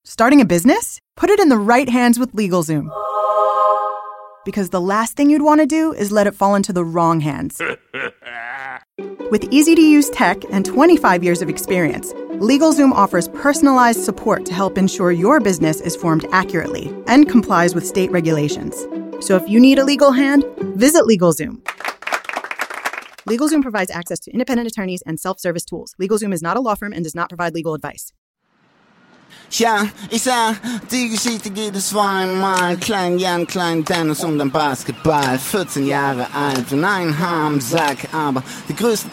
Starting a business? Put it in the right hands with LegalZoom. Because the last thing you'd want to do is let it fall into the wrong hands. With easy-to-use tech and 25 years of experience, LegalZoom offers personalized support to help ensure your business is formed accurately and complies with state regulations. So if you need a legal hand, visit LegalZoom. LegalZoom provides access to independent attorneys and self-service tools. LegalZoom is not a law firm and does not provide legal advice. Tja, ich sah, die Geschichte geht es war einmal. Klein Jan, klein Dennis den Basketball. 14 Jahre alt und ein Harmsack, aber die größten